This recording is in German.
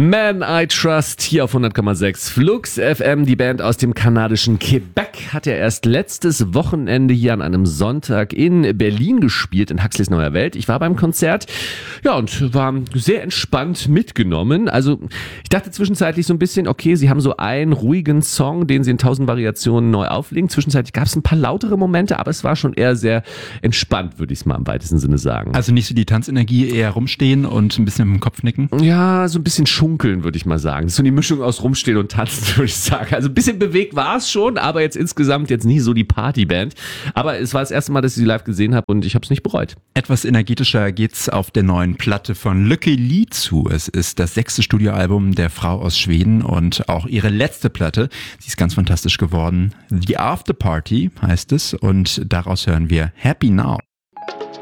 Man I Trust hier auf 100,6 Flux FM. Die Band aus dem kanadischen Quebec hat ja erst letztes Wochenende hier an einem Sonntag in Berlin gespielt, in Huxleys Neuer Welt. Ich war beim Konzert, ja, und war sehr entspannt mitgenommen. Also ich dachte zwischenzeitlich so ein bisschen, okay, sie haben so einen ruhigen Song, den sie in 1000 Variationen neu auflegen. Zwischenzeitlich gab es ein paar lautere Momente, aber es war schon eher sehr entspannt, würde ich es mal im weitesten Sinne sagen. Also nicht so die Tanzenergie, eher rumstehen und ein bisschen im Kopf nicken? Ja, so ein bisschen schunkeln, würde ich mal sagen. Das ist so die Mischung aus rumstehen und tanzen, würde ich sagen. Also ein bisschen bewegt war es schon, aber jetzt insgesamt jetzt nie so die Partyband. Aber es war das erste Mal, dass ich sie live gesehen habe und ich habe es nicht bereut. Etwas energetischer geht's auf der neuen Platte von Lykke Li zu. Es ist das 6. Studioalbum der Frau aus Schweden und auch ihre letzte Platte. Sie ist ganz fantastisch geworden. The After Party heißt es und daraus hören wir Happy Now.